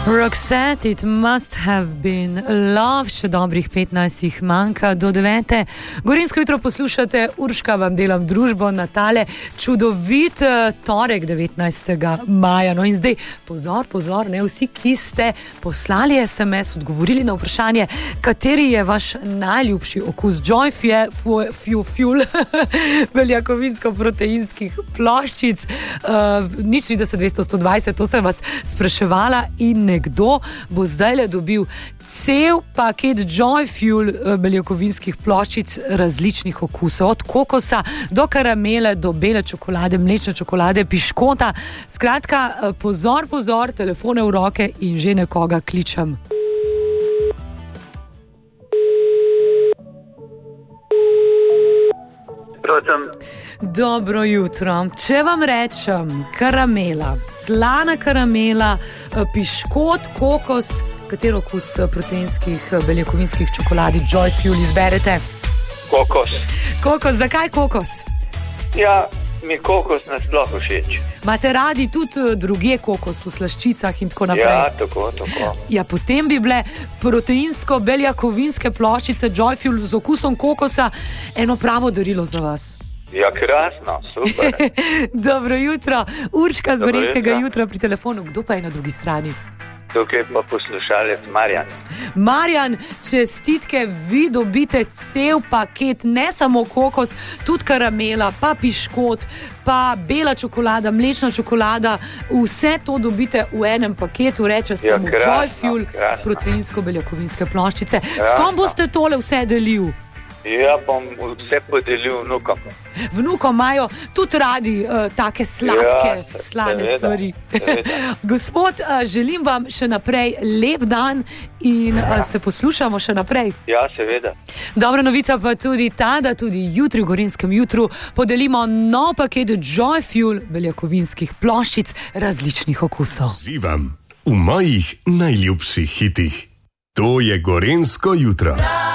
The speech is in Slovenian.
Roxette, it must have been love, še dobrih 15 manjka do 9. Gorenjsko jutro poslušate, Urška vam delam družbo na tale čudovit torek 19. maja. No in zdaj, pozor, ne vsi, ki ste poslali SMS, odgovorili na vprašanje, kateri je vaš najljubši okus Joyfuel beljakovinsko-proteinskih ploščic. Nič 200-220, to sem vas spraševala in nekdo bo zdajle dobil cel paket Joyfuel beljakovinskih ploščic različnih okusov, od kokosa do karamele, do bele čokolade, mlečne čokolade, piškota. Skratka, pozor, telefone v roke in že nekoga kličem. Dobro jutro. Če vam rečem karamela, slana karamela, piškot, kokos, katero okus proteinskih beljakovinskih čokoladi Joyfuel izberete? Kokos, zakaj kokos? Ja, mi kokos nasploh všeč. Imate radi tudi drugje kokos v slaščicah in tako naprej? Ja, tako. Ja, potem bi bile proteinsko beljakovinske ploščice Joyfuel z okusom kokosa eno pravo darilo za vas. Ja, krasno, super. Dobro jutro, Urška z Gorenjskega jutra pri telefonu. Kdo pa je na drugi strani? Tukaj pa poslušalec Marjan. Marjan, čestitke, vi dobite cel paket, ne samo kokos, tudi karamela, pa piškot, pa bela čokolada, mlečna čokolada, vse to dobite v enem paketu, reče se mu Joyfuel, proteinsko beljakovinske ploščice. S kom boste tole vse delil? Ja, bom vse podelil vnukom. Vnukom imajo tudi radi take sladke, slane stvari. Gospod, želim vam še naprej lep dan in se poslušamo še naprej. Ja, seveda. Dobra novica pa tudi ta, da tudi jutri v Gorenjskem jutru podelimo nov paket Joyfuel beljakovinskih ploščic različnih okusov. Živam v mojih najljubših hitih. To je Gorenjsko jutro.